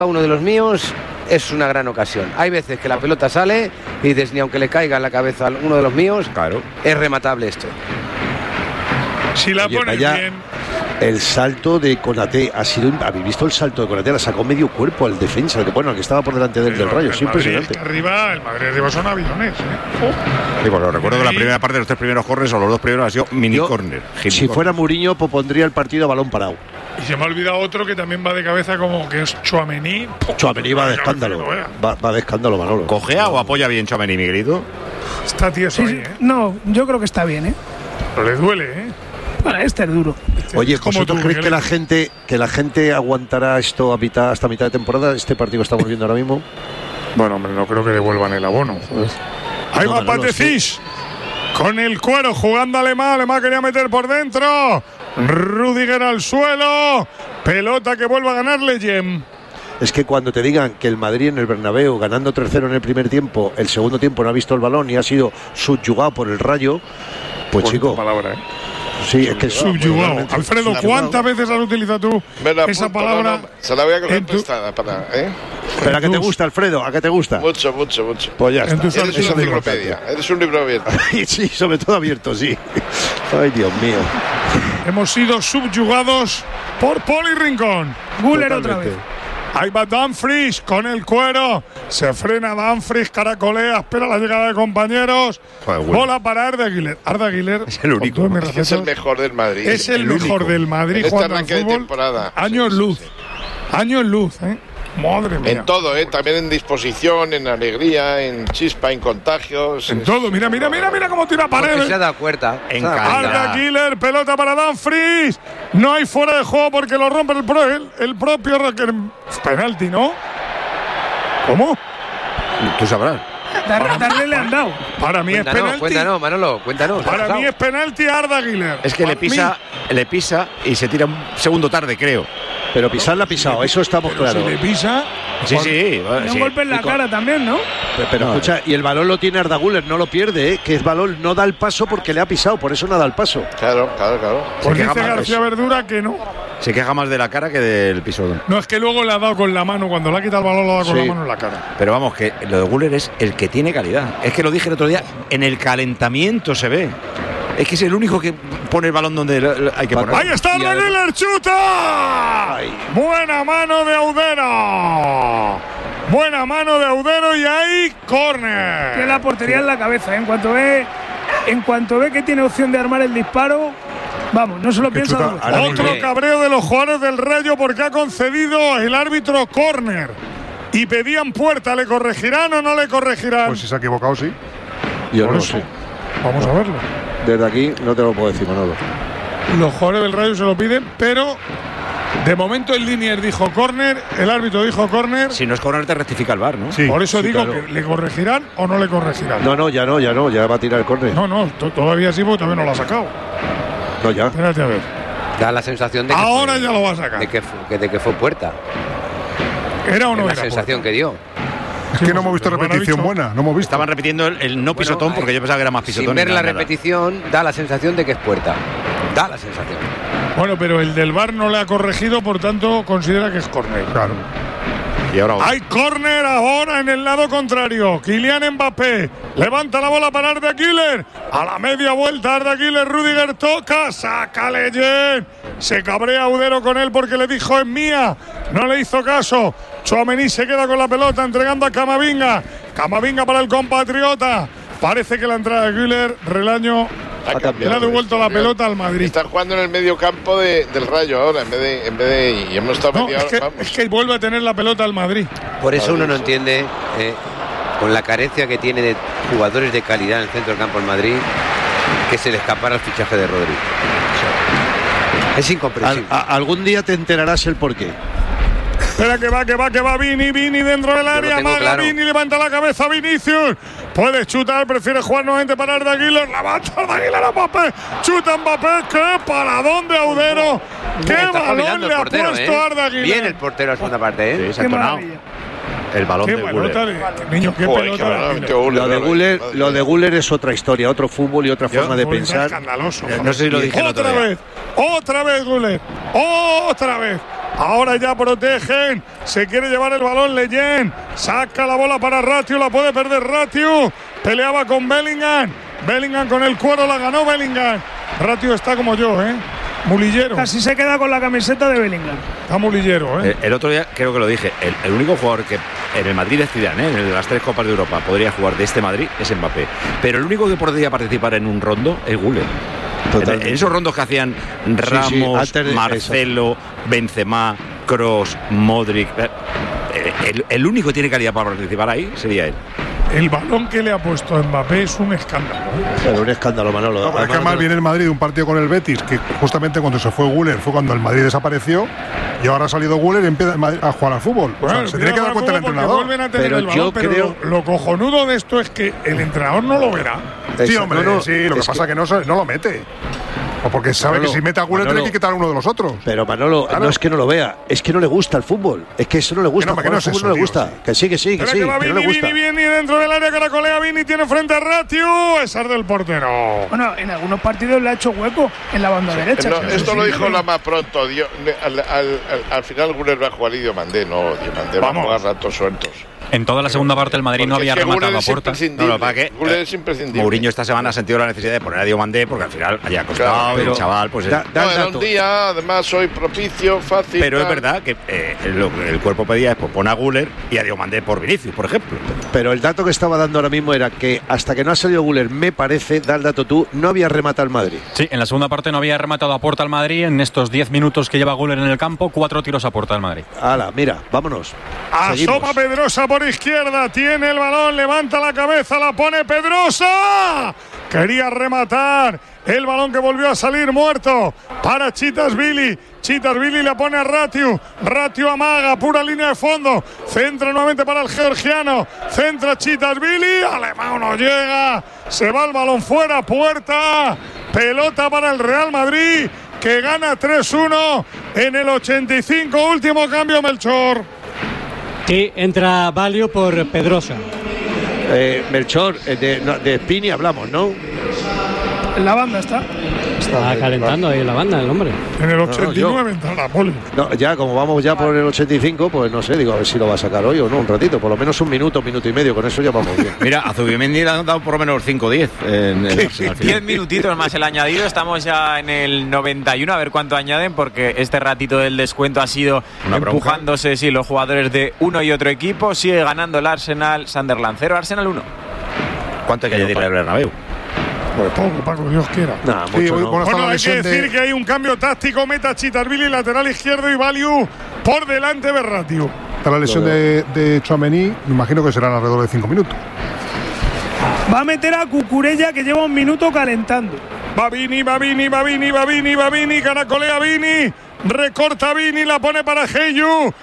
uno de los míos es una gran ocasión. Hay veces que la pelota sale y dices, ni aunque le caiga en la cabeza a uno de los míos, claro, es rematable esto. Si la pones bien. El salto de Konaté ha sido. ¿Habéis visto el salto de Konaté? La sacó medio cuerpo al defensa, al que estaba por delante del Rayo. Es impresionante. El Madrid arriba son aviones. Sí, bueno, recuerdo que la primera parte de los 3 primeros corners o los 2 primeros ha sido mini corner. Si fuera Mourinho, pondría el partido a balón parado. Y se me ha olvidado otro que también va de cabeza, como que es Tchouaméni. Tchouaméni va de escándalo. Va de escándalo, Manolo. ¿Cojea o apoya bien Tchouaméni, Miguelito? Está tieso ahí, No, yo creo que está bien, Pero le duele, Para este es duro. Oye, ¿vosotros creéis que la gente aguantará esto hasta mitad de temporada? Este partido que estamos viendo ahora mismo. Bueno, hombre, no creo que devuelvan el abono. Ahí va Patecic. Con el Cuero jugando Alemán quería meter por dentro. Rüdiger al suelo. Pelota que vuelve a ganar Leyen. Es que cuando te digan que el Madrid en el Bernabéu, ganando 3-0 en el primer tiempo, el segundo tiempo no ha visto el balón y ha sido subyugado por el Rayo, pues chico. Palabra, Sí, es que subyugado. Alfredo, ¿cuántas veces has utilizado tú esa palabra? No. Se la voy a coger prestada para. Pero ¿a qué te gusta, Alfredo? ¿A qué te gusta? Mucho. Pues ya está. Eres una enciclopedia. Eres un libro abierto. Sí, sobre todo abierto, sí. Ay, Dios mío. Hemos sido subyugados por Poli Rincón. Guller otra vez. Ahí va Dumfries con el Cuero. Se frena Dumfries, caracolea, espera la llegada de compañeros. Bola para Arda Güler. Arda Güler es el único. Es el mejor del Madrid. Es el mejor del Madrid jugando al fútbol. Años luz. Años luz, Madre mía. En todo, también en disposición, en alegría, en chispa, en contagios. En todo, mira cómo tira paredes. Se ha dado cuenta. Arda Güler, pelota para Dumfries. No hay fuera de juego porque lo rompe el propio penalti, ¿no? ¿Cómo? Tú sabrás. Darle le han dado. Para mí es penalti. Cuéntanos. Para mí es penalti a Arda Güler. Es que le pisa y se tira un segundo tarde, creo. Pero pisar la ha pisado, eso estamos claros. Si le pisa. Sí. Un golpe en la cara también, ¿no? Pero escucha, y el balón lo tiene Arda Güler, no lo pierde, que el balón no da el paso porque le ha pisado, por eso no da el paso. Claro. Pues dice García Verdura que no. Se queja más de la cara que del pisotón. No, es que luego le ha dado con la mano, cuando le ha quitado el balón, lo ha dado con la mano en la cara. Pero vamos, que lo de Güler es el que tiene calidad. Es que lo dije el otro día, en el calentamiento se ve. Es que es el único que pone el balón donde hay que ponerlo. ¡Ahí está Arda Güler! ¡Chuta! Buena mano de Audero y ahí córner. Tiene la portería en la cabeza, En cuanto ve que tiene opción de armar el disparo, vamos, no se lo piensa. Otro cabreo de los jugadores del Rayo porque ha concedido el árbitro córner. Y pedían puerta, ¿le corregirán o no le corregirán? Pues si se ha equivocado, sí. Yo no lo sé. Vamos a verlo. Desde aquí no te lo puedo decir, Manolo. Los jugadores del Rayo se lo piden, pero de momento el Liniers dijo córner, el árbitro dijo córner. Si no es córner te rectifica el VAR, ¿no? Sí, por eso digo que le corregirán o no le corregirán. No, ya va a tirar el córner. No, todavía sí, porque todavía no lo ha sacado. No, ya. Espérate a ver. Da la sensación de que ahora ya lo va a sacar. De que fue puerta. ¿Era o no era? La sensación que dio. Es que no hemos visto repetición buena, no hemos visto. Estaban repitiendo el no pisotón porque yo pensaba que era más pisotón. Sin ver la repetición, da la sensación de que es puerta. Da la sensación. Bueno, pero el del VAR no le ha corregido, por tanto considera que es córner. Claro. Y ahora hay córner ahora en el lado contrario. Kylian Mbappé levanta la bola para Arda Güler. A la media vuelta Arda Güler, Rüdiger toca, saca Leyen. Se cabrea Audero con él porque le dijo es mía. No le hizo caso. Tchouaméni se queda con la pelota entregando a Camavinga. Camavinga para el compatriota. Parece que la entrada de Güler, Relaño, le ha devuelto la pelota al Madrid. Está jugando en el medio campo del Rayo ahora, en vez de y hemos estado es que vuelve a tener la pelota al Madrid. Por eso uno no entiende, con la carencia que tiene de jugadores de calidad en el centro del campo del Madrid, que se le escapara el fichaje de Rodri. Es incomprensible. Algún día te enterarás el porqué. Espera que va Vini dentro del área, Maga claro. Vini levanta la cabeza, Vinicius puede chutar, prefiere jugar nuevamente para Arda Güler, levanta Arda Güler a Mbappé, chuta Mbappé, qué paradón de Audero, qué balón le ha puesto Arda Güler. Bien el portero a segunda parte, Sí, se ha entonado. El balón de Güler. Niño, qué pelota. Lo de Güler es otra historia, otro fútbol y otra forma de pensar. Escandaloso. No sé si lo dije otra vez Güler, otra vez. Ahora ya protegen. Se quiere llevar el balón Leyen. Saca la bola para Ratiu. La puede perder Ratiu. Peleaba con Bellingham. Bellingham con el cuero. La ganó Bellingham. Ratiu está como yo, mulillero. Casi se queda con la camiseta de Bellingham. Está mulillero, El otro día creo que lo dije. El único jugador que en el Madrid es Zidane, en el de las 3 Copas de Europa podría jugar de este Madrid es Mbappé. Pero el único que podría participar en un rondo es Güler. En esos rondos que hacían Ramos, Marcelo, Benzema, Kroos, Modric, el único que tiene calidad para participar ahí sería él. El balón que le ha puesto a Mbappé es un escándalo. Pero un escándalo, Manolo. No, es que además viene el Madrid de un partido con el Betis, que justamente cuando se fue Güler fue cuando el Madrid desapareció, y ahora ha salido Güler y empieza a jugar al fútbol. Bueno, se tiene que dar cuenta el entrenador. Vuelven a tener el balón, pero lo cojonudo de esto es que el entrenador no lo verá. Sí, hombre, sí, lo que pasa es que no lo mete. O porque sabe que si mete a Güler tiene que quitar a uno de los otros. Pero Manolo, no es que no lo vea, es que no le gusta el fútbol. Es que eso no le gusta. Que no el fútbol no le gusta. Que sí. Que va Vini, no le gusta. Vini dentro del área, caracolea Vini, tiene frente a Ratiu. Esa es del portero. Bueno, en algunos partidos le ha hecho hueco en la banda derecha. No, esto lo dijo Lama pronto. Al final Güler va a jugar y Diomandé va a jugar ratos sueltos. En toda la segunda parte el Madrid no había rematado a puerta. Güler es imprescindible. Mourinho esta semana ha sentido la necesidad de poner a Diomandé porque al final haya costado, el chaval pues era un día, además hoy propicio, fácil. Pero es verdad que el cuerpo pedía es pues, poner a Güler y a Diomandé por Vinicius, por ejemplo. Pero el dato que estaba dando ahora mismo era que hasta que no ha salido Güler, me parece, da el dato tú, no había rematado al Madrid. Sí, en la segunda parte no había rematado a puerta al Madrid. En estos 10 minutos que lleva Güler en el campo, 4 tiros a puerta al Madrid. Hala, mira, vámonos. Asoma Pedrosa por izquierda, tiene el balón, levanta la cabeza, la pone Pedrosa. Quería rematar el balón que volvió a salir muerto para Chitasvili. Chitasvili la pone a Ratiu. Ratiu amaga, pura línea de fondo. Centra nuevamente para el georgiano. Centra Chitasvili. Alemão no llega. Se va el balón fuera, puerta. Pelota para el Real Madrid, que gana 3-1 en el 85. Último cambio, Melchor. Sí, entra Valio por Pedrosa. Melchor, de Spini hablamos, ¿no? En la banda está calentando ahí en la banda el hombre. En el 89 entrará Poli. No, ya como vamos ya por el 85, pues no sé, digo, a ver si lo va a sacar hoy o no, un ratito, por lo menos un minuto y medio, con eso ya vamos bien. Mira, a Zubimendi le han dado por lo menos 5-10 en el Arsenal. 10 minutitos más el añadido, estamos ya en el 91, a ver cuánto añaden, porque este ratito del descuento ha sido empujándose los jugadores de uno y otro equipo. Sigue ganando el Arsenal, Sunderland 0, Arsenal 1. ¿Cuánto hay que añadirle al Bernabéu? Pues poco, Paco, Dios quiera. Nah, mucho no. Bueno, hay que decir que hay un cambio táctico. Meta Chitasvili, lateral izquierdo, y Valiu por delante de Ratiu. Está la lesión de Tchouaméni, me imagino que serán alrededor de 5 minutos. Va a meter a Cucurella, que lleva un minuto calentando. Va Vini, caracolea Vini. Recorta Vini, la pone para Heyu.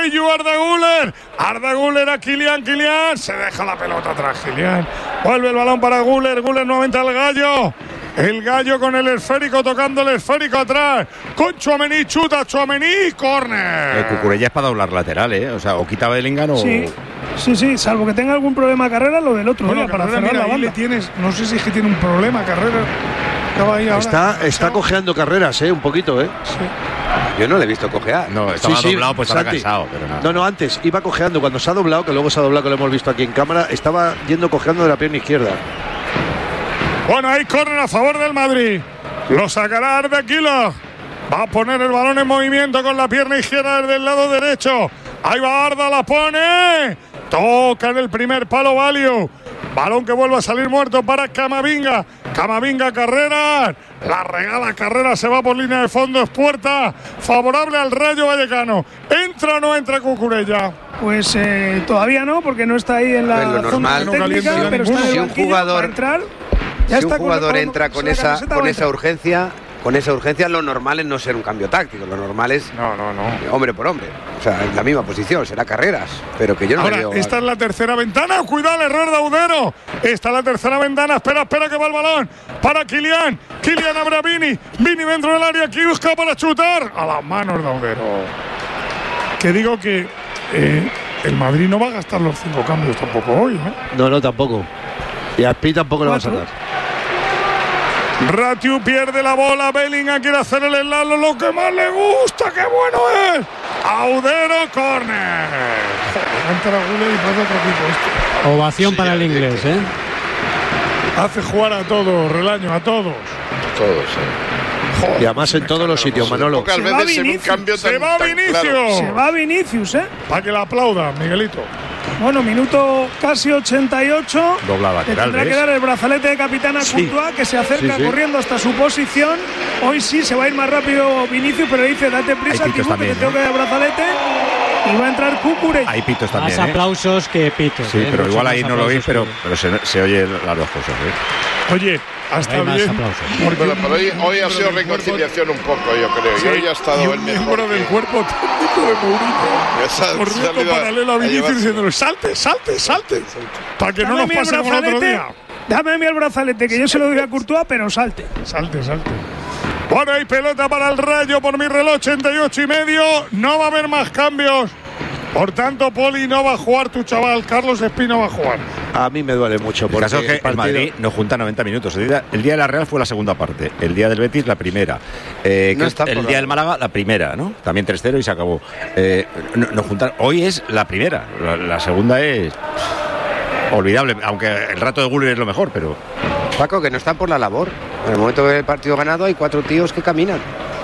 Arda Güler a Kylian. Se deja la pelota atrás, Kylian. Vuelve el balón para Güler nuevamente al Gallo. El Gallo con el esférico, tocando el esférico atrás. Con Tchouaméni, chuta Tchouaméni, córner. El Cucurella es para doblar lateral, O sea, o quita Bellingham o… Sí, salvo que tenga algún problema de carrera, lo del otro día, para cerrar la banda. No sé si es que tiene un problema Carrera. Está cojeando carreras, un poquito, Sí. Yo no le he visto cojear. No, estaba doblado, pues estaba cansado, pero nada. No, antes iba cojeando. Cuando se ha doblado, que luego se ha doblado, que lo hemos visto aquí en cámara, estaba yendo cojeando de la pierna izquierda. Bueno, hay córner a favor del Madrid. Lo sacará Arda Güler. Va a poner el balón en movimiento con la pierna izquierda desde el lado derecho. Ahí va Arda, la pone. Toca en el primer palo Valiu. Balón que vuelve a salir muerto para Camavinga. Carrera. La regala Carrera, se va por línea de fondo. Es puerta favorable al Rayo Vallecano. ¿Entra o no entra Cucurella? Pues todavía no, porque no está ahí en la zona técnica, pero está en el banquillo para entrar. Si un jugador entra con esa urgencia, lo normal es no ser un cambio táctico. Lo normal es hombre por hombre. O sea, en la misma posición, será Carreras. Pero que yo no Ahora, le veo. Esta es la tercera ventana. Cuidado, el error de Audero. Esta es la tercera ventana. Espera que va el balón para Kylian. Kylian abre a Vini. Vini dentro del área. Aquí busca para chutar. A las manos de Audero. Que digo que el Madrid no va a gastar los 5 cambios tampoco hoy, No, tampoco. Y a Spi tampoco le va a sacar. Ratiu pierde la bola. Bellingham quiere hacer el enlace, lo que más le gusta. ¡Qué bueno es! Audero, córner. Entra Guller y pasa otro equipo. Ovación para el inglés, ¿eh? Hace jugar a todos, Relaño, a todos. Todos, Y además en todos los sitios, Manolo. Pocas veces en un cambio Se va Vinicius. claro. Se va Vinicius, ¿eh? Para que la aplaudan, Miguelito. Bueno, minuto casi 88. Dobla Le lateral, tendrá que ¿ves? dar el brazalete de capitán a Courtois, que se acerca corriendo hasta su posición. Hoy sí se va a ir más rápido Vinicius, pero le dice, date prisa, Hay pitos Tibu, que también, te tengo que dar el brazalete. Y va a entrar Cucurella. Hay pitos también, Más aplausos que pitos. Sí, pero Muchos igual más ahí no lo oís, aplausos pero se oye las dos cosas, ¿eh? Oye, hasta Hay más bien. aplausos. Porque Pero hoy ha sido reconciliación un poco, yo creo. Sí, Y hoy ha estado y el un mejor. miembro del cuerpo técnico de Mourinho corriendo paralelo a Vinicius diciéndole salte, para que no nos pase como el otro día. Dame a mí el brazalete, que yo se lo doy a Courtois, pero salte. Salte. Bueno, hay pelota para el Rayo por mi reloj, 88:30. No va a haber más cambios. Por tanto, Poli no va a jugar tu chaval. Carlos Espino va a jugar. A mí me duele mucho. El Porque caso es que el partido- Madrid no junta 90 minutos. El día de la Real fue la segunda parte. El día del Betis, la primera. El día del Málaga, la primera, ¿no? También 3-0 y se acabó. No juntar. Hoy es la primera. La segunda es olvidable. Aunque el rato de Guller es lo mejor, pero. Paco, que no están por la labor. En el momento del partido ganado hay 4 tíos que caminan.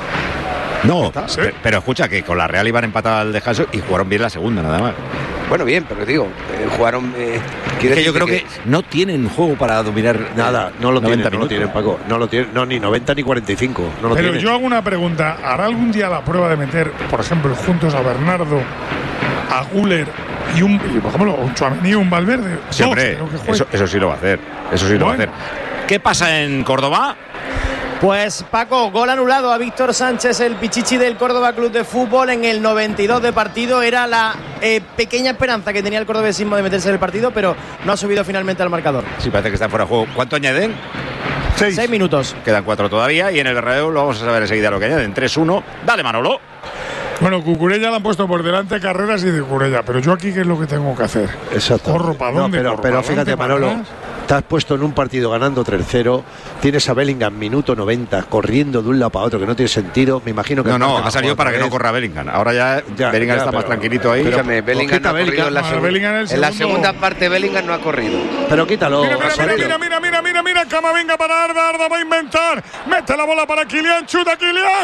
No, ¿Sí? pero escucha que con la Real iban empatados al descanso y jugaron bien la segunda, nada más. Bueno, bien, pero digo, jugaron. Es que yo creo que no tienen juego para dominar Nada, no lo 90 tienen, minutos. Paco. No lo tienen, no, ni 90 ni 45. No lo Pero tienen. yo hago una pregunta. ¿Hará algún día la prueba de meter, por ejemplo, juntos a Bernardo, a Guller y por ejemplo, un Tchouaméni y un Valverde? Sí, hombre, Dos, creo que jueguen. eso sí lo va a hacer. Eso sí lo va a hacer. ¿Qué pasa en Córdoba? Pues Paco, gol anulado a Víctor Sánchez, el pichichi del Córdoba Club de Fútbol en el 92 de partido. Era la pequeña esperanza que tenía el cordobesismo de meterse en el partido, pero no ha subido finalmente al marcador. Sí, parece que está fuera de juego. ¿Cuánto añaden? 6 minutos. Quedan 4 todavía y en el Bernabéu lo vamos a saber enseguida lo que añaden. 3-1. Dale, Manolo. Bueno, Cucurella le han puesto por delante Carreras y de Cucurella, pero yo aquí, ¿qué es lo que tengo que hacer? Exacto. ¿Corro para dónde? No, ¿Corro pero para fíjate, adelante, para Manolo, atrás? te has puesto en un partido ganando 3-0, tienes a Bellingham minuto 90 corriendo de un lado para otro, que no tiene sentido. Me imagino que No, ha salido para que no corra Bellingham. Ahora ya Bellingham está más tranquilito ahí. Escúchame, Bellingham no ha corrido en la, Bellingham en la segunda parte. Bellingham no ha corrido. Pero quítalo. Mira, Camavinga para Arda va a inventar, mete la bola para Kylian, chuta Kylian,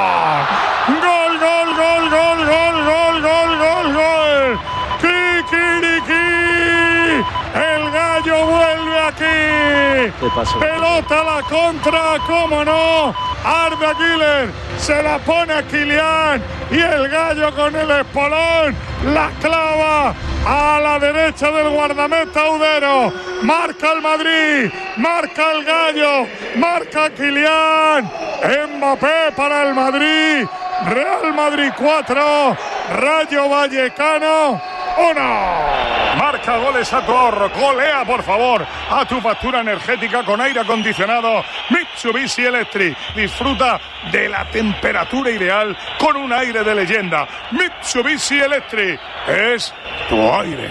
gol, Kikiriki, el gallo vuelve aquí, ¿Qué pasó? pelota a la contra, cómo no, Arda Güler se la pone a Kylian y el gallo con el espolón la clava a la derecha del guardameta Audero. Marca el Madrid, marca el gallo, marca Kylian. Mbappé para el Madrid. Real Madrid 4, Rayo Vallecano 1. Marca goles a tu ahorro. Golea, por favor, a tu factura energética con aire acondicionado Mitsubishi Electric. Disfruta de la temperatura ideal con un aire de leyenda. Mitsubishi Electric es tu aire.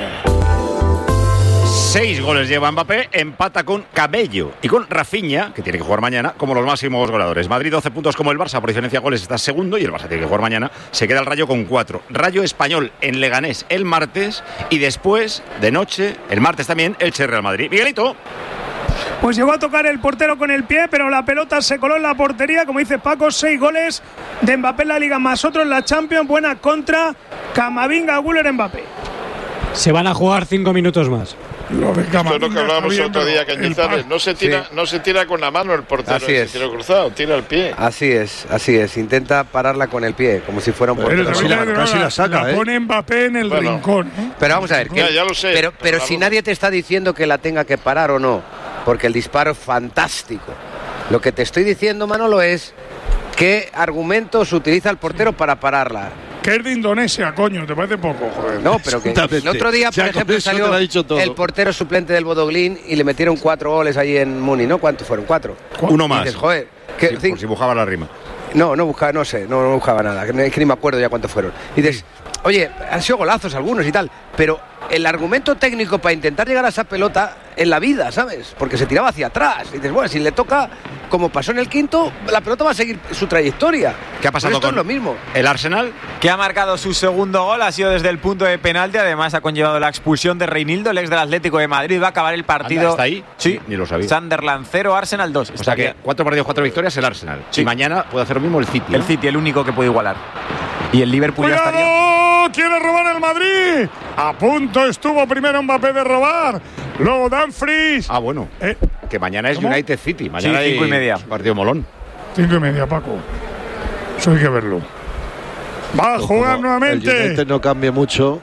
6 goles lleva Mbappé, empata con Cabello y con Rafinha, que tiene que jugar mañana, como los máximos goleadores. Madrid 12 puntos como el Barça, por diferencia de goles está segundo y el Barça tiene que jugar mañana. Se queda el Rayo con 4. Rayo Español en Leganés el martes y después, de noche, el martes también, el Real Madrid. Miguelito. Pues llegó a tocar el portero con el pie, pero la pelota se coló en la portería. Como dice Paco, 6 goles de Mbappé en la Liga, más otro en la Champions. Buena contra Camavinga, Güler, Mbappé. Se van a jugar 5 minutos más. Esto es lo que hablábamos el otro día, Cañizares. No se tira con la mano el portero, Así es. se tira cruzado, tira el pie. Así es. Intenta pararla con el pie, como si fuera un portero. Casi la saca, la pone Mbappé en el rincón. Pero vamos a ver. Ya lo sé. Pero si nadie te está diciendo que la tenga que parar o no, porque el disparo es fantástico. Lo que te estoy diciendo, Manolo, es qué argumentos utiliza el portero para pararla. Que es de Indonesia, coño, ¿te parece poco? Joder. No, pero que el otro día, por ejemplo, salió el portero suplente del Bodø/Glimt y le metieron 4 goles ahí en Muni, ¿no? ¿Cuántos fueron? 4. Uno más. Dices, joder, Sí, por si buscaba la rima. No buscaba, no sé, no buscaba nada. Es que ni me acuerdo ya cuántos fueron. Y dices, oye, han sido golazos algunos y tal, pero el argumento técnico para intentar llegar a esa pelota en la vida, ¿sabes? Porque se tiraba hacia atrás. Y dices, bueno, si le toca como pasó en el quinto, la pelota va a seguir su trayectoria. ¿Qué ha pasado con es lo mismo? El Arsenal? Que ha marcado su segundo gol, ha sido desde el punto de penalti, además ha conllevado la expulsión de Reinildo, el ex del Atlético de Madrid. Va a acabar el partido. Anda, ¿está ahí? Sí, ni lo sabía. Sunderland 0, Arsenal 2. O sea que 4 partidos, 4 victorias el Arsenal. Sí. Y mañana puede hacer lo mismo el City. El City, el único que puede igualar. Y el Liverpool ¡cuidado! Ya estaría. ¡Quiere robar el Madrid! A punto estuvo primero Mbappé de robar. Luego Dumfries. Ah, bueno. Que mañana es ¿cómo? United City. Mañana sí, 5:30. Partido molón. 5:30, Paco. Eso hay que verlo. Va a jugar nuevamente. El United no cambia mucho.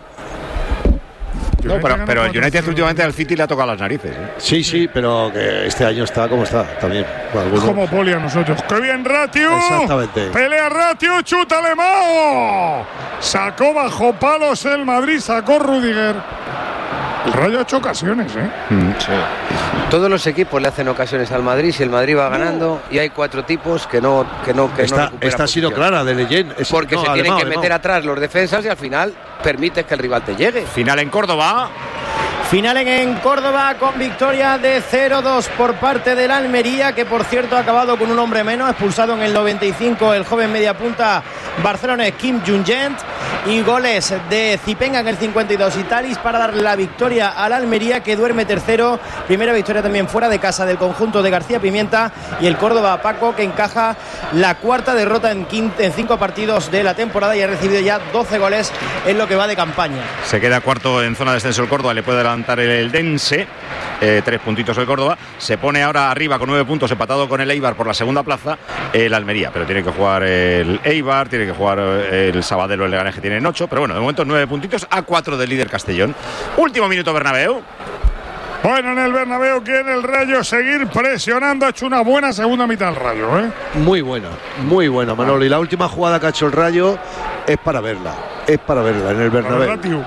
No, pero el United últimamente al City le ha tocado las narices. Sí, pero que este año está como está también. Como Poli a nosotros. ¡Qué bien, Ratiu! Exactamente. Pelea Ratiu, chuta Mao. Sacó bajo palos el Madrid, sacó Rudiger. El Rayo ha hecho ocasiones, ¿eh? Sí. Todos los equipos le hacen ocasiones al Madrid si el Madrid va ganando y hay 4 tipos que no esta ha sido clara de Leyen. Porque se tienen que meter atrás los defensas y al final permites que el rival te llegue. Final en Córdoba. Final en Córdoba con victoria de 0-2 por parte del Almería, que por cierto ha acabado con un hombre menos, expulsado en el 95 el joven mediapunta barcelonés Kim Jung-gent, y goles de Zipenga en el 52 y Talis para darle la victoria al Almería, que duerme tercero. Primera victoria también fuera de casa del conjunto de García Pimienta, y el Córdoba, Paco, que encaja la cuarta derrota en 5 partidos de la temporada y ha recibido ya 12 goles en lo que va de campaña. Se queda cuarto en zona de descenso el Córdoba, le puede adelantar el Dense, 3 puntitos el Córdoba. Se pone ahora arriba con 9 puntos, empatado con el Eibar por la segunda plaza el Almería, pero tiene que jugar el Eibar, tiene que jugar el Sabadell o el Leganés, que tienen 8, pero bueno, de momento 9 puntitos a 4 del líder Castellón. Último minuto Bernabéu. Bueno, en el Bernabéu quiere el Rayo seguir presionando. Ha hecho una buena segunda mitad el Rayo, ¿eh? Muy buena, Manolo. Y la última jugada que ha hecho el Rayo es para verla en el Bernabéu.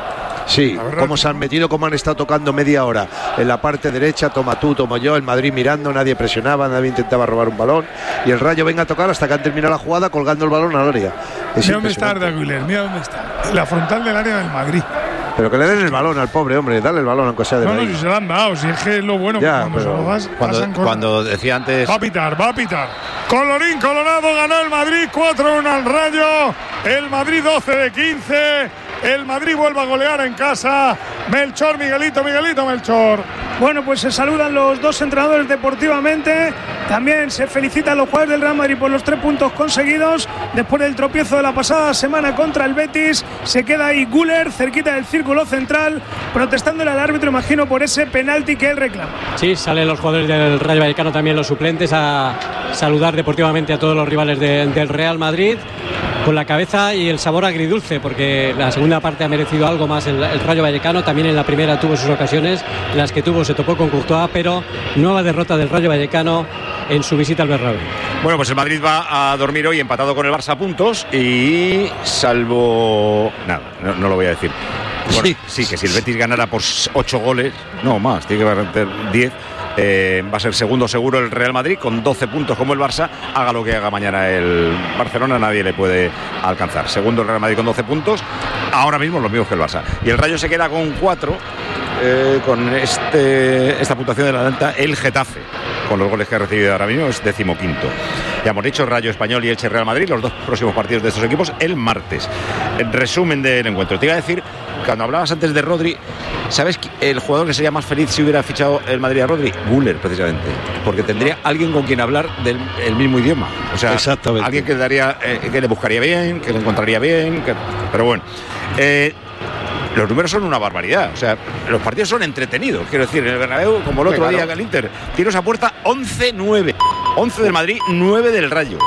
Sí, como se han metido, como han estado tocando media hora en la parte derecha, toma tú, tomo yo, el Madrid mirando, nadie presionaba, nadie intentaba robar un balón, y el Rayo venga a tocar hasta que han terminado la jugada colgando el balón al área. Mira dónde está Arda Güler, mira dónde está. La frontal del área del Madrid. Pero que le den el balón al pobre hombre, dale el balón aunque sea de ahí. No, si se lo han dado, si es que es lo bueno ya, que cuando se lo das, cuando decía antes. Va a pitar. Colorín colorado, ganó el Madrid 4-1 al Rayo. El Madrid 12 de 15. El Madrid vuelve a golear en casa. Melchor, Miguelito, Melchor. Bueno, pues se saludan los dos entrenadores deportivamente. También se felicitan los jugadores del Real Madrid por los 3 puntos conseguidos después del tropiezo de la pasada semana contra el Betis. Se queda ahí Güler cerquita del círculo central, protestándole al árbitro, imagino, por ese penalti que él reclama. Sí, salen los jugadores del Rayo Vallecano, también los suplentes, a saludar deportivamente a todos los rivales del Real Madrid, con la cabeza y el sabor agridulce, porque la segunda parte ha merecido algo más el Rayo Vallecano. También en la primera tuvo sus ocasiones, las que tuvo se topó con Courtois, pero nueva derrota del Rayo Vallecano en su visita al Bernabéu. Bueno, pues el Madrid va a dormir hoy empatado con el Barça a puntos, y salvo nada, no lo voy a decir. Bueno, sí, que si el Betis ganara por 8 goles, no más, tiene que meter 10. Va a ser segundo seguro el Real Madrid con 12 puntos como el Barça. Haga lo que haga mañana el Barcelona, nadie le puede alcanzar. Segundo el Real Madrid con 12 puntos, ahora mismo los mismos que el Barça. Y el Rayo se queda con 4, con esta puntuación de la alta, el Getafe, con los goles que ha recibido ahora mismo, es 15º. Ya hemos dicho, Rayo Español y Elche Real Madrid, los 2 próximos partidos de estos equipos el martes. En resumen del encuentro, te iba a decir, cuando hablabas antes de Rodri, ¿sabes el jugador que sería más feliz si hubiera fichado el Madrid a Rodri? Güler, precisamente, porque tendría alguien con quien hablar del mismo idioma. O sea, alguien que que le buscaría bien, que le encontraría bien, pero bueno. Los números son una barbaridad, o sea, los partidos son entretenidos, quiero decir, en el Bernabéu, como el otro día en el Inter, tiros a puerta 11-9, 11 del Madrid, 9 del Rayo.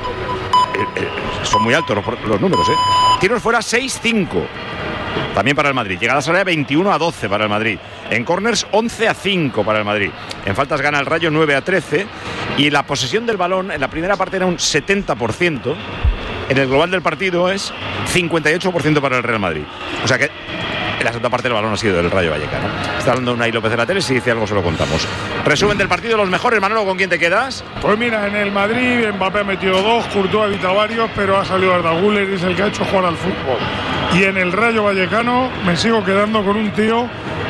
Son muy altos los números, Tiros fuera 6-5, también para el Madrid. Llegadas al área 21-12 para el Madrid. En corners 11-5 para el Madrid. En faltas gana el Rayo 9-13, y la posesión del balón en la primera parte era un 70%. En el global del partido es 58% para el Real Madrid. O sea que en la segunda parte del balón ha sido del Rayo Vallecano. Está hablando Unai López de la tele, si dice algo se lo contamos. Resumen del partido, los mejores. Manolo, ¿con quién te quedas? Pues mira, en el Madrid Mbappé ha metido 2, Courtois ha evitado varios, pero ha salido Arda Güler, es el que ha hecho jugar al fútbol. Y en el Rayo Vallecano me sigo quedando con un tío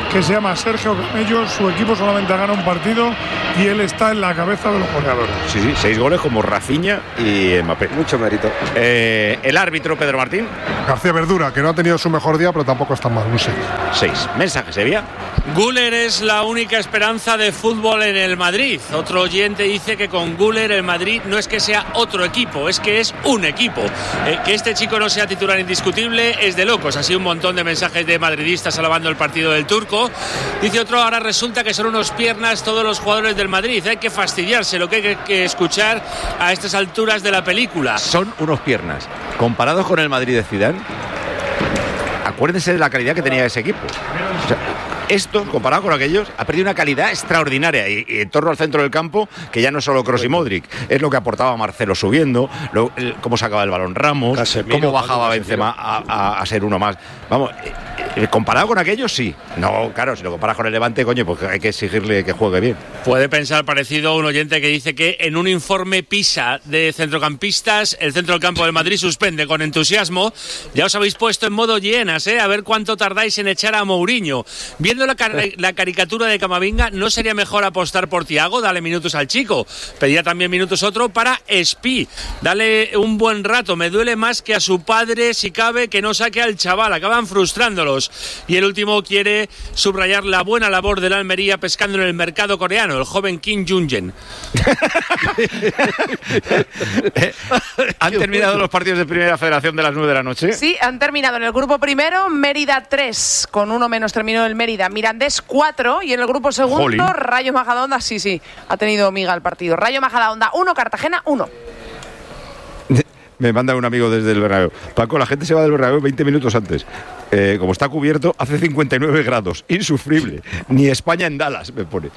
que se llama Sergio Camello. Su equipo solamente gana un partido y él está en la cabeza de los goleadores. Sí, 6 goles como Rafinha y Mbappé. Mucho mérito. El árbitro Pedro Martín. García Verdura, que no ha tenido su mejor día, pero tampoco está mal, no sé. 6. Mensaje, Sevilla. Güler es la única esperanza de fútbol en el Madrid. Otro oyente dice que con Güler el Madrid no es que sea otro equipo, es que es un equipo. Que este chico no sea titular indiscutible es de locos. Así un montón de mensajes de madridistas alabando el partido del turco. Dice otro, ahora resulta que son unos piernas todos los jugadores del Madrid. Hay que fastidiarse, lo que hay que escuchar a estas alturas de la película. Son unos piernas. Comparados con el Madrid de Zidane, acuérdense de la calidad que tenía ese equipo. O sea, esto, comparado con aquellos, ha perdido una calidad extraordinaria y en torno al centro del campo, que ya no es solo Kroos y Modric, es lo que aportaba Marcelo subiendo, cómo sacaba el balón Ramos, Casemiro, cómo bajaba Benzema a ser uno más. Vamos, comparado con aquellos, sí. No, claro, si lo comparas con el Levante, coño, pues hay que exigirle que juegue bien. Puede pensar parecido un oyente que dice que en un informe PISA de centrocampistas, el centro del campo del Madrid suspende con entusiasmo. Ya os habéis puesto en modo hienas, a ver cuánto tardáis en echar a Mourinho. Viendo la caricatura de Camavinga, ¿no sería mejor apostar por Thiago? Dale minutos al chico. Pedía también minutos otro para Espi. Dale un buen rato. Me duele más que a su padre, si cabe, que no saque al chaval. Acaban frustrándolos. Y el último quiere subrayar la buena labor de la Almería pescando en el mercado coreano, el joven Kim Jung-jen. ¿Han terminado los partidos de Primera Federación de las 9 de la noche? Sí, han terminado. En el grupo primero, Mérida 3, con 1 menos terminó el Mérida. Mirandés 4 y en el grupo segundo, Jolín. Rayo Majadahonda, sí, ha tenido miga el partido. Rayo Majadahonda 1, Cartagena 1. Me manda un amigo desde el Bernabéu. Paco, la gente se va del Bernabéu 20 minutos antes. Como está cubierto, hace 59 grados. Insufrible. Ni España en Dallas, me pone.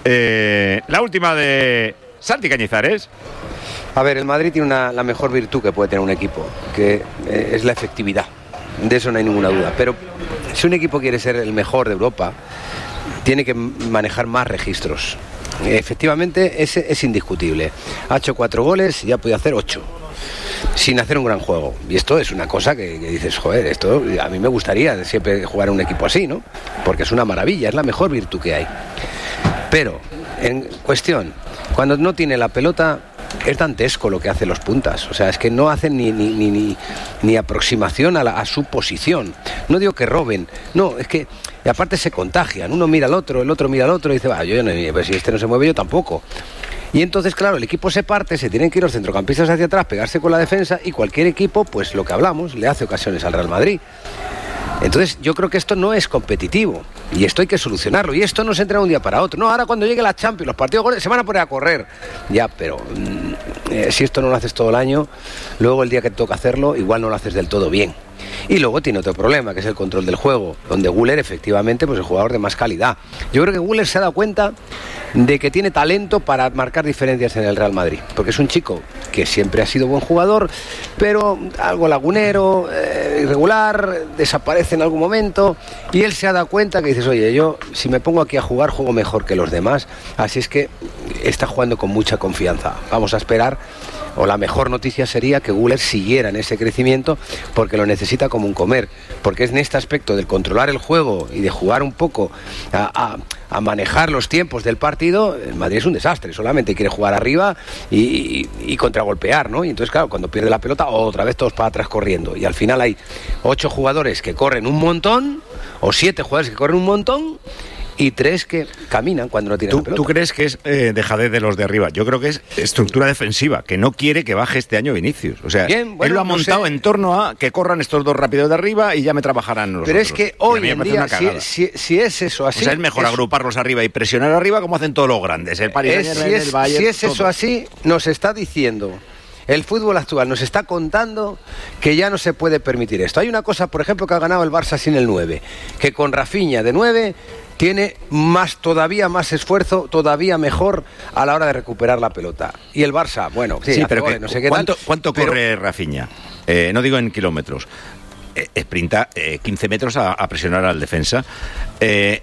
La última de Santi Cañizares. A ver, el Madrid tiene la mejor virtud que puede tener un equipo, que es la efectividad. De eso no hay ninguna duda. Pero si un equipo quiere ser el mejor de Europa, tiene que manejar más registros. Efectivamente, ese es indiscutible. Ha hecho 4 goles y ya puede hacer 8. Sin hacer un gran juego. Y esto es una cosa que dices, joder, esto a mí me gustaría siempre jugar a un equipo así, ¿no? Porque es una maravilla, es la mejor virtud que hay. Pero, en cuestión, cuando no tiene la pelota, es dantesco lo que hacen los puntas. O sea, es que no hacen ni aproximación a su posición. No digo que roben, no, es que y aparte se contagian. Uno mira al otro, el otro mira al otro y dice, yo no, pues si este no se mueve, yo tampoco. Y entonces, claro, el equipo se parte, se tienen que ir los centrocampistas hacia atrás, pegarse con la defensa y cualquier equipo, pues lo que hablamos, le hace ocasiones al Real Madrid. Entonces yo creo que esto no es competitivo y esto hay que solucionarlo y esto no se entra de un día para otro. No, ahora cuando llegue la Champions, los partidos se van a poner a correr. Ya, pero si esto no lo haces todo el año, luego el día que te toca hacerlo, igual no lo haces del todo bien. Y luego tiene otro problema, que es el control del juego, donde Güler efectivamente pues es el jugador de más calidad. Yo creo que Güler se ha dado cuenta de que tiene talento para marcar diferencias en el Real Madrid, porque es un chico que siempre ha sido buen jugador, pero algo lagunero, irregular, desaparece en algún momento, y él se ha dado cuenta que dices, oye, yo si me pongo aquí a jugar, juego mejor que los demás, así es que está jugando con mucha confianza. Vamos a esperar, o la mejor noticia sería que Güler siguiera en ese crecimiento, porque lo necesita como un comer, porque es en este aspecto del controlar el juego y de jugar un poco a manejar los tiempos del partido. El Madrid es un desastre, solamente quiere jugar arriba y contragolpear, ¿no? Y entonces, claro, cuando pierde la pelota, otra vez todos para atrás corriendo. Y al final hay 8 jugadores que corren un montón, o 7 jugadores que corren un montón, y 3 que caminan cuando no tienen la pelota. ¿Tú crees que es dejadez de los de arriba? Yo creo que es estructura defensiva, que no quiere que baje este año Vinicius. O sea, bien, bueno, él lo ha montado en torno a que corran estos 2 rápidos de arriba y ya me trabajarán los Pero otros. Es que hoy en día, si es eso así... O sea, es mejor agruparlos arriba y presionar arriba como hacen todos los grandes. El Paris Saint-Germain, el Bayern... Si es eso así, nos está diciendo... El fútbol actual nos está contando que ya no se puede permitir esto. Hay una cosa, por ejemplo, que ha ganado el Barça sin el 9, que con Rafinha de 9 tiene todavía más esfuerzo, todavía mejor a la hora de recuperar la pelota. Y el Barça, bueno, sí pero goles, no sé qué ¿cuánto corre Rafinha? No digo en kilómetros. Sprinta 15 metros a presionar al defensa. ¿Qué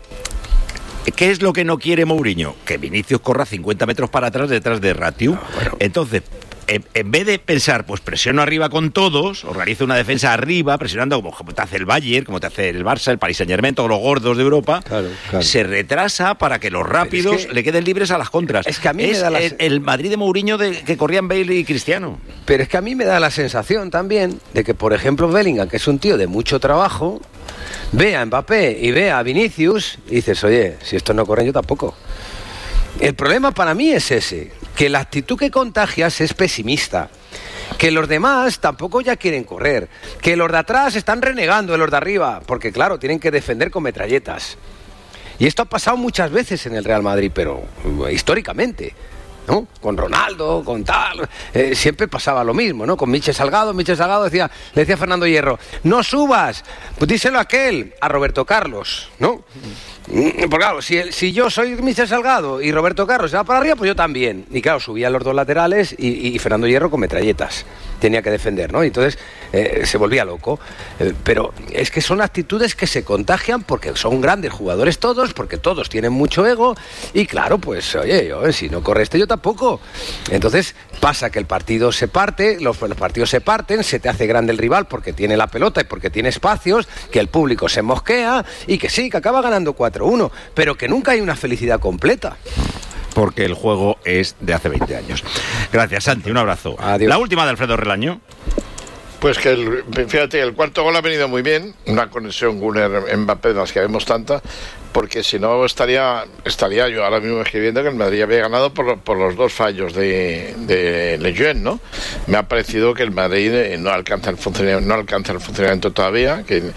es lo que no quiere Mourinho? Que Vinicius corra 50 metros para atrás detrás de Ratiu. Entonces, en vez de pensar, pues presiono arriba con todos, organizo una defensa arriba, presionando como te hace el Bayern, como te hace el Barça, el Paris Saint-Germain, todos los gordos de Europa, se retrasa para que los rápidos le queden libres a las contras. Es que a mí me da el Madrid de Mourinho que corrían Bale y Cristiano. Pero es que a mí me da la sensación también de que, por ejemplo, Bellingham, que es un tío de mucho trabajo, ve a Mbappé y ve a Vinicius y dices, oye, si estos no corren yo tampoco. El problema para mí es ese, que la actitud que contagias es pesimista, que los demás tampoco ya quieren correr, que los de atrás están renegando de los de arriba, porque claro, tienen que defender con metralletas. Y esto ha pasado muchas veces en el Real Madrid, pero históricamente, ¿no? Con Ronaldo, con tal, siempre pasaba lo mismo, ¿no? Con Michel Salgado le decía Fernando Hierro, no subas, pues díselo a aquel, a Roberto Carlos, ¿no? Porque claro, si yo soy Michel Salgado y Roberto Carlos se va para arriba, pues yo también. Y claro, subían los dos laterales y Fernando Hierro con metralletas tenía que defender, ¿no? Y entonces se volvía loco. Pero es que son actitudes que se contagian porque son grandes jugadores todos, porque todos tienen mucho ego. Y claro, pues oye, si no corre yo tampoco. Entonces pasa que el partido se parte, los partidos se parten, se te hace grande el rival porque tiene la pelota y porque tiene espacios, que el público se mosquea y que sí, que acaba ganando 4-1, pero que nunca hay una felicidad completa. Porque el juego es de hace 20 años. Gracias, Santi, un abrazo. Adiós. La última de Alfredo Relaño. Pues que fíjate, el cuarto gol ha venido muy bien, una conexión Güler-Mbappé de las que vemos tanta, porque si no estaría yo ahora mismo escribiendo que el Madrid había ganado por los dos fallos de Lejeune, ¿no? Me ha parecido que el Madrid no alcanza el funcionamiento todavía, que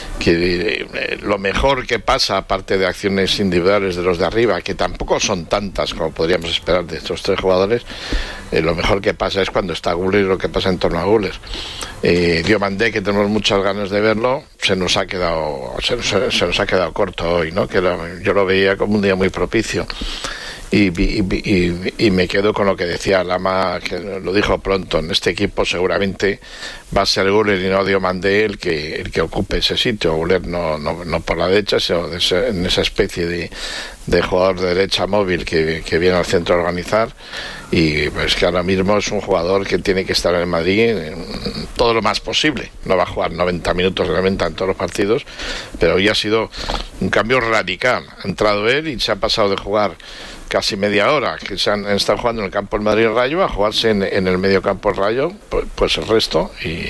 lo mejor que pasa, aparte de acciones individuales de los de arriba, que tampoco son tantas como podríamos esperar de estos tres jugadores, lo mejor que pasa es cuando está Güler y lo que pasa en torno a Güler. Diomandé, que tenemos muchas ganas de verlo, se nos ha quedado corto hoy, ¿no? Que yo lo veía como un día muy propicio. Y me quedo con lo que decía Lama, que lo dijo pronto, en este equipo seguramente va a ser Güler y no Diomandé el que ocupe ese sitio. Güler no por la derecha, sino en esa especie de jugador de derecha móvil que viene al centro a organizar, y pues que ahora mismo es un jugador que tiene que estar en el Madrid todo lo más posible. No va a jugar 90 minutos realmente en todos los partidos, pero hoy ha sido un cambio radical. Ha entrado él y se ha pasado de jugar casi media hora que están jugando en el campo del Madrid Rayo a jugarse en el medio campo el Rayo, pues el resto,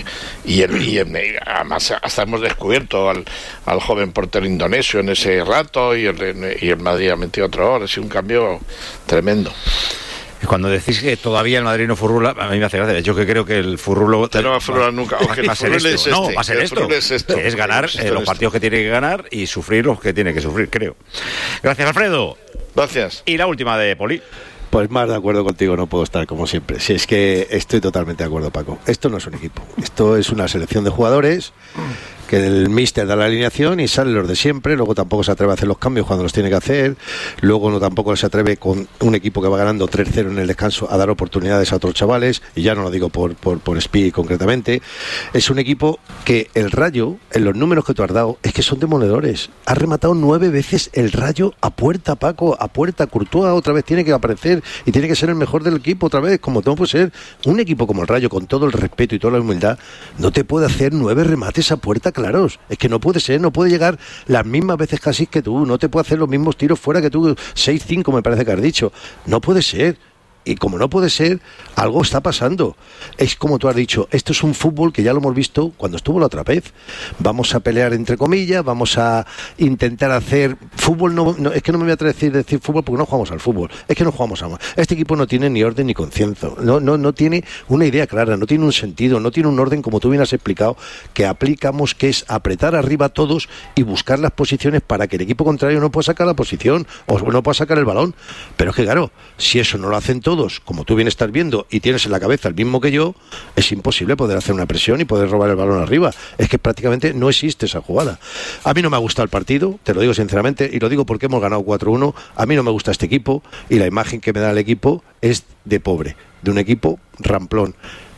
y además hasta hemos descubierto al joven portero indonesio en ese rato, y el Madrid ha metido otro gol. Ha sido un cambio tremendo. Cuando decís que todavía el Madrid no furrula, a mí me hace gracia. Yo que creo que el furrulo no va a furrular nunca. Va a ser esto. No, va a ser esto. Es ganar los partidos que tiene que ganar y sufrir los que tiene que sufrir, creo. Gracias, Alfredo. Gracias. Y la última de Poli. Pues más de acuerdo contigo no puedo estar, como siempre. Si es que estoy totalmente de acuerdo, Paco. Esto no es un equipo. Esto es una selección de jugadores que el míster da la alineación y salen los de siempre. Luego tampoco se atreve a hacer los cambios cuando los tiene que hacer. Luego no tampoco se atreve, con un equipo que va ganando 3-0 en el descanso, a dar oportunidades a otros chavales. Y ya no lo digo por Spi concretamente. Es un equipo que el Rayo, en los números que tú has dado, es que son demoledores. Ha rematado 9 veces el Rayo a puerta, Paco, a puerta. Courtois otra vez tiene que aparecer y tiene que ser el mejor del equipo otra vez, como no puede ser. Un equipo como el Rayo, con todo el respeto y toda la humildad, no te puede hacer 9 remates a puerta claros. Es que no puede ser, no puede llegar las mismas veces casi que tú, no te puede hacer los mismos tiros fuera que tú, 6-5 me parece que has dicho. No puede ser. Y como no puede ser, algo está pasando. Es como tú has dicho, esto es un fútbol que ya lo hemos visto cuando estuvo la otra vez. Vamos a pelear entre comillas, vamos a intentar hacer fútbol. No, es que no me voy a atrever a decir fútbol porque no jugamos al fútbol. Es que no jugamos a más. Este equipo no tiene ni orden ni conciencia. No tiene una idea clara, no tiene un sentido, no tiene un orden, como tú bien has explicado, que aplicamos, que es apretar arriba a todos y buscar las posiciones para que el equipo contrario no pueda sacar la posición o no pueda sacar el balón. Pero es que claro, si eso no lo hacen todos, como tú bien estás viendo, y tienes en la cabeza el mismo que yo, es imposible poder hacer una presión y poder robar el balón arriba. Es que prácticamente no existe esa jugada. A mí no me ha gustado el partido, te lo digo sinceramente, y lo digo porque hemos ganado 4-1. A mí no me gusta este equipo, y la imagen que me da el equipo es de pobre, de un equipo ramplón.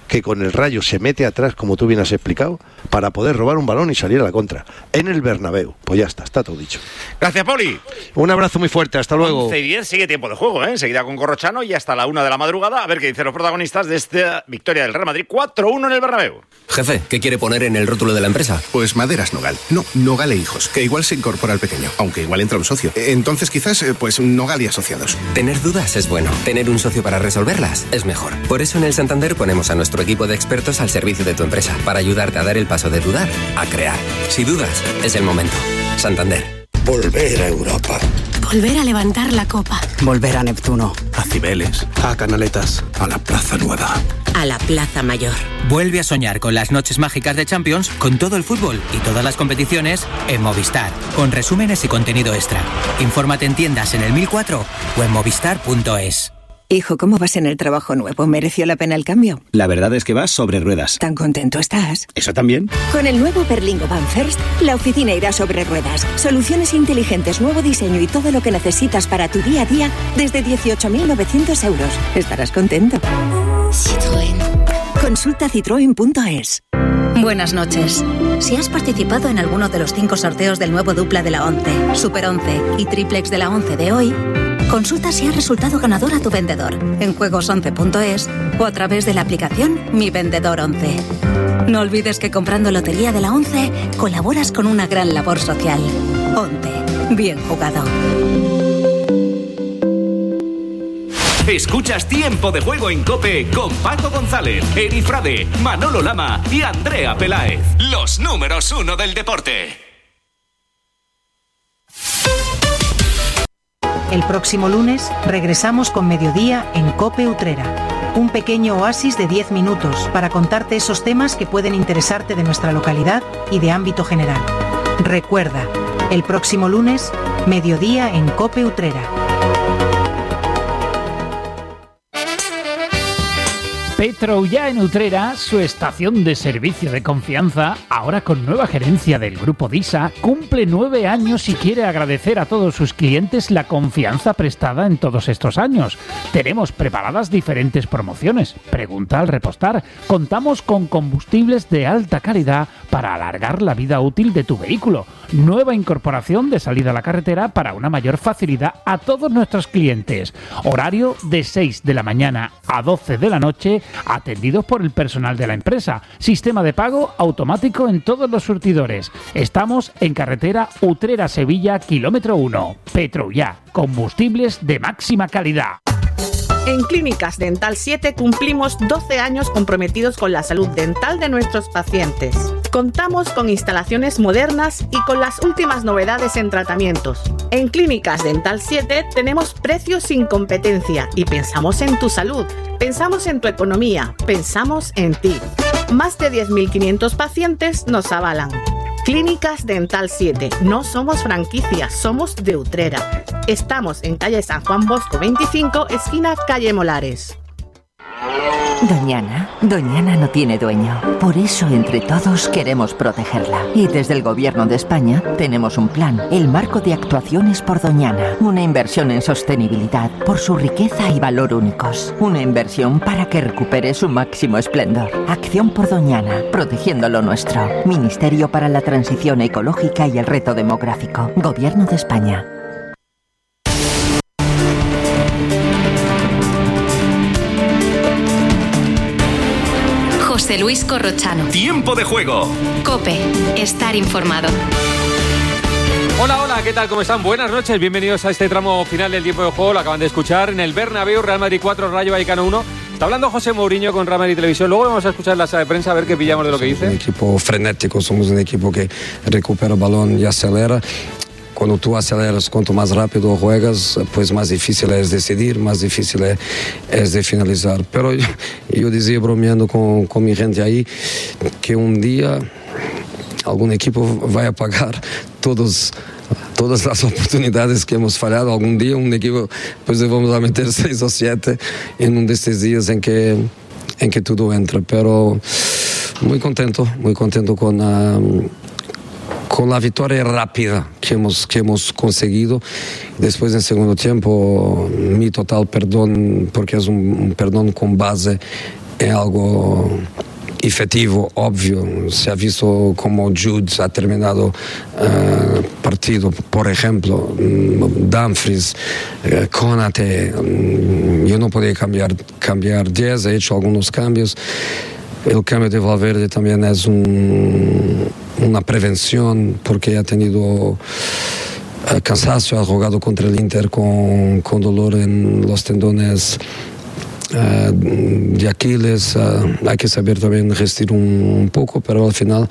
que con el Rayo se mete atrás, como tú bien has explicado, para poder robar un balón y salir a la contra. En el Bernabéu. Pues ya está todo dicho. Gracias, Poli. Un abrazo muy fuerte, hasta luego. 11:10, sigue tiempo de juego, enseguida con Corrochano y hasta la 1 de la madrugada. A ver qué dicen los protagonistas de esta victoria del Real Madrid 4-1 en el Bernabéu. Jefe, ¿qué quiere poner en el rótulo de la empresa? Pues Maderas Nogal. No, Nogal e Hijos, que igual se incorpora al pequeño, aunque igual entra un socio. Entonces quizás, pues Nogal y Asociados. Tener dudas es bueno. Tener un socio para resolverlas es mejor. Por eso en el Santander ponemos a nuestro equipo de expertos al servicio de tu empresa, para ayudarte a dar el paso de dudar a crear. Si dudas, es el momento. Santander. Volver a Europa. Volver a levantar la copa. Volver a Neptuno, a Cibeles, a Canaletas, a la Plaza Nueva. A la Plaza Mayor. Vuelve a soñar con las noches mágicas de Champions, con todo el fútbol y todas las competiciones en Movistar, con resúmenes y contenido extra. Infórmate en tiendas en el 1004 o en movistar.es. Hijo, ¿cómo vas en el trabajo nuevo? ¿Mereció la pena el cambio? La verdad es que vas sobre ruedas. ¿Tan contento estás? ¿Eso también? Con el nuevo Berlingo Van First, la oficina irá sobre ruedas. Soluciones inteligentes, nuevo diseño y todo lo que necesitas para tu día a día desde 18.900 euros. Estarás contento. Citroën. Consulta citroen.es. Buenas noches. Si has participado en alguno de los 5 sorteos del nuevo dupla de la 11, Super 11 y Triplex de la 11 de hoy, consulta si has resultado ganador a tu vendedor en juegos11.es o a través de la aplicación Mi Vendedor 11. No olvides que comprando Lotería de la 11 colaboras con una gran labor social. 11. Bien jugado. Escuchas Tiempo de Juego en COPE con Paco González, Eri Frade, Manolo Lama y Andrea Peláez. Los números 1 del deporte. El próximo lunes regresamos con Mediodía en COPE Utrera. Un pequeño oasis de 10 minutos para contarte esos temas que pueden interesarte de nuestra localidad y de ámbito general. Recuerda, el próximo lunes, Mediodía en COPE Utrera. Petroullà en Utrera, su estación de servicio de confianza, ahora con nueva gerencia del Grupo DISA, cumple 9 años y quiere agradecer a todos sus clientes la confianza prestada en todos estos años. Tenemos preparadas diferentes promociones. Pregunta al repostar. Contamos con combustibles de alta calidad para alargar la vida útil de tu vehículo. Nueva incorporación de salida a la carretera para una mayor facilidad a todos nuestros clientes. Horario de 6 de la mañana a 12 de la noche, atendidos por el personal de la empresa. Sistema de pago automático en todos los surtidores. Estamos en carretera Utrera-Sevilla, kilómetro 1. Petroullà, combustibles de máxima calidad. En Clínicas Dental 7 cumplimos 12 años comprometidos con la salud dental de nuestros pacientes. Contamos con instalaciones modernas y con las últimas novedades en tratamientos. En Clínicas Dental 7 tenemos precios sin competencia y pensamos en tu salud, pensamos en tu economía, pensamos en ti. Más de 10.500 pacientes nos avalan. Clínicas Dental 7. No somos franquicias, somos de Utrera. Estamos en calle San Juan Bosco 25, esquina calle Molares. Doñana no tiene dueño. Por eso entre todos queremos protegerla. Y desde el Gobierno de España tenemos un plan, el Marco de Actuaciones por Doñana. Una inversión en sostenibilidad por su riqueza y valor únicos. Una inversión para que recupere su máximo esplendor. Acción por Doñana, protegiendo lo nuestro. Ministerio para la Transición Ecológica y el Reto Demográfico. Gobierno de España. José Luis Corrochano. Tiempo de Juego. COPE. Estar informado. Hola, hola, ¿qué tal? ¿Cómo están? Buenas noches, bienvenidos a este tramo final del tiempo de juego. Lo acaban de escuchar en el Bernabéu, Real Madrid 4, Rayo Vallecano 1. Está hablando José Mourinho con Real Madrid Televisión. Luego vamos a escuchar la sala de prensa a ver qué pillamos de lo que dice. Un equipo frenético, somos un equipo que recupera el balón y acelera. Cuando tú aceleras, cuanto más rápido juegas, pues más difícil es decidir, más difícil es de finalizar. Pero yo decía bromeando con mi gente ahí que un día algún equipo va a pagar todas las oportunidades que hemos fallado. Algún día un equipo, pues vamos a meter 6 o 7 en uno de estos días en que todo entra. Pero muy contento con la victoria rápida que hemos conseguido. Después, en segundo tiempo, mi total perdón, porque es un perdón con base es algo efectivo, obvio. Se ha visto como Jude ha terminado partido, por ejemplo, Dumfries, Konate. Yo no podía cambiar 10, he hecho algunos cambios. El cambio de Valverde también es una prevención porque ha tenido cansancio, ha jugado contra el Inter con dolor en los tendones de Aquiles. Hay que saber también resistir un poco, pero al final,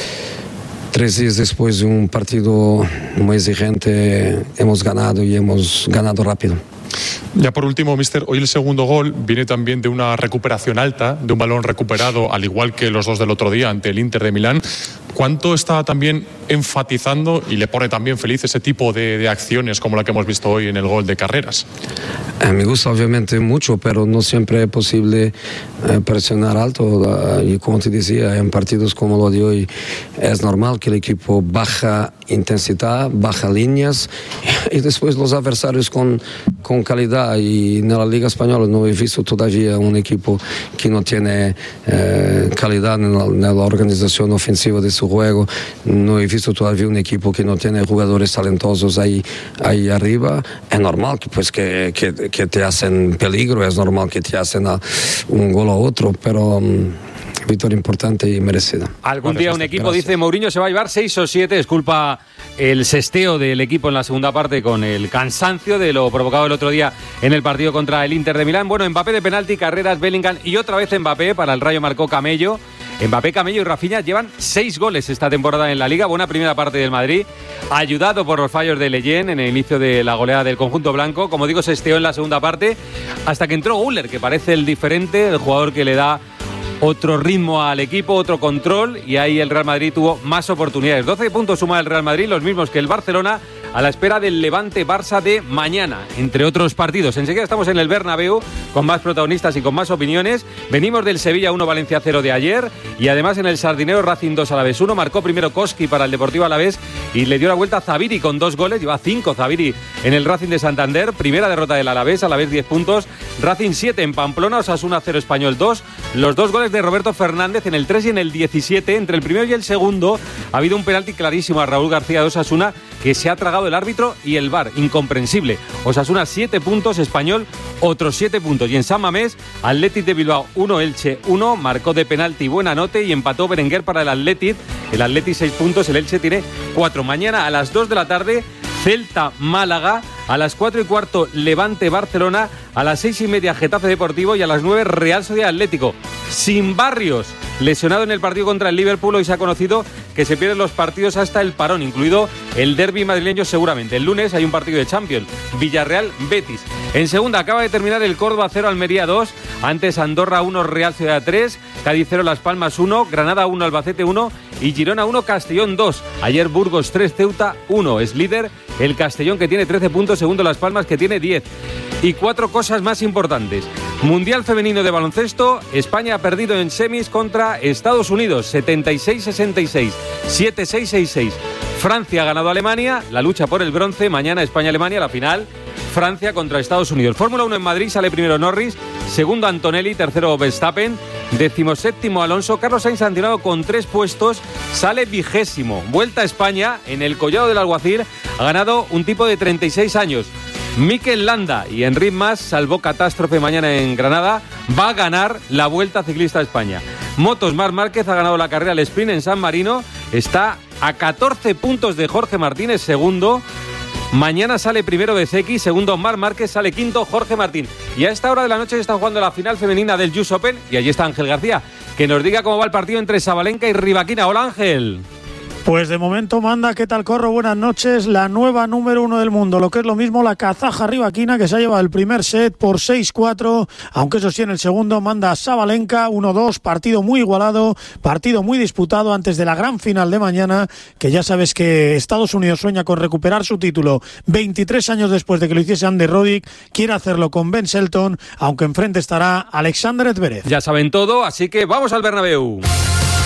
3 días después de un partido muy exigente, hemos ganado y hemos ganado rápido. Ya por último, míster, hoy el segundo gol viene también de una recuperación alta, de un balón recuperado, al igual que los 2 del otro día ante el Inter de Milán. ¿Cuánto está también enfatizando y le pone también feliz ese tipo de acciones como la que hemos visto hoy en el gol de Carreras? Me gusta obviamente mucho, pero no siempre es posible presionar alto. Y como te decía, en partidos como lo de hoy es normal que el equipo baja intensidad, baja líneas y después los adversarios con calidad. Y en la Liga Española no he visto todavía un equipo que no tiene calidad en la organización ofensiva de su juego. No he visto todavía un equipo que no tiene jugadores talentosos ahí arriba. Es normal que te hacen peligro, es normal que te hacen un gol a otro, pero victoria importante y merecida. Algún día un equipo, dice Mourinho, se va a llevar 6 o 7, es culpa el sesteo del equipo en la segunda parte con el cansancio de lo provocado el otro día en el partido contra el Inter de Milán. Bueno, Mbappé de penalti, Carreras, Bellingham y otra vez Mbappé, para el Rayo marcó Camello. Mbappé, Camello y Rafinha llevan 6 goles esta temporada en la Liga. Buena primera parte del Madrid, ayudado por los fallos de Leyen en el inicio de la goleada del conjunto blanco. Como digo, se esteó en la segunda parte hasta que entró Güler, que parece el diferente, el jugador que le da otro ritmo al equipo, otro control, y ahí el Real Madrid tuvo más oportunidades. 12 puntos suma el Real Madrid, los mismos que el Barcelona, a la espera del Levante-Barça de mañana, entre otros partidos. Enseguida estamos en el Bernabéu con más protagonistas y con más opiniones. Venimos del Sevilla 1, Valencia 0 de ayer, y además en el Sardinero Racing 2 Alavés 1. Marcó primero Koski para el Deportivo Alavés y le dio la vuelta a Zaviri con 2 goles. Lleva 5 Zaviri en el Racing de Santander. Primera derrota del Alavés 10 puntos. Racing 7 en Pamplona, Osasuna 0, Español 2. Los 2 goles de Roberto Fernández en el 3 y en el 17. Entre el primero y el segundo ha habido un penalti clarísimo a Raúl García de Osasuna que se ha tragado el árbitro y el VAR. Incomprensible. Osasuna 7 puntos, Español otros 7 puntos. Y en San Mamés, Athletic de Bilbao 1, Elche 1. Marcó de penalti Buenanote y empató Berenguer para el Athletic. El Athletic 6 puntos, el Elche tiene 4. Mañana a las 2 de la tarde, Celta-Málaga. A las 4:15 Levante-Barcelona, a las 6:30 Getafe Deportivo y a las 9 Real Sociedad Atlético. Sin Barrios, lesionado en el partido contra el Liverpool, hoy se ha conocido que se pierden los partidos hasta el parón, incluido el derbi madrileño seguramente. El lunes hay un partido de Champions, Villarreal-Betis. En segunda acaba de terminar el Córdoba 0, Almería 2, antes Andorra 1, Real Sociedad 3, Cádiz 0, Las Palmas 1, Granada 1, Albacete 1 y Girona 1, Castellón 2. Ayer Burgos 3, Ceuta 1. Es líder el Castellón, que tiene 13 puntos, segundo Las Palmas, que tiene 10. Y 4 cosas más importantes. Mundial femenino de baloncesto, España ha perdido en semis contra Estados Unidos, 76-66, 7-6-6-6. Francia ha ganado a Alemania, la lucha por el bronce, mañana España-Alemania, la final, Francia contra Estados Unidos. Fórmula 1 en Madrid, sale primero Norris, segundo Antonelli, tercero Verstappen, 17º Alonso. Carlos Sainz, sancionado con 3 puestos, sale 20º. Vuelta a España, en el Collado del Alguacil, ha ganado un tipo de 36 años. Mikel Landa y Enric Mas, salvó catástrofe mañana en Granada, va a ganar la Vuelta Ciclista a España. Motos, Marc Márquez ha ganado la carrera al sprint en San Marino, está a 14 puntos de Jorge Martínez, segundo. Mañana sale primero Bezzecchi, segundo Marc Márquez, sale quinto Jorge Martín. Y a esta hora de la noche se está jugando la final femenina del US Open y allí está Ángel García, que nos diga cómo va el partido entre Sabalenka y Rivaquina. Hola, Ángel. Pues de momento manda, ¿qué tal, Corro? Buenas noches. La nueva número 1 del mundo, lo que es lo mismo, la kazaja Rivaquina, que se ha llevado el primer set por 6-4, aunque eso sí, en el segundo manda Sabalenka 1-2, partido muy igualado, partido muy disputado antes de la gran final de mañana, que ya sabes que Estados Unidos sueña con recuperar su título 23 años después de que lo hiciese Andy Roddick, quiere hacerlo con Ben Shelton, aunque enfrente estará Alexander Zverev. Ya saben todo, así que vamos al Bernabéu.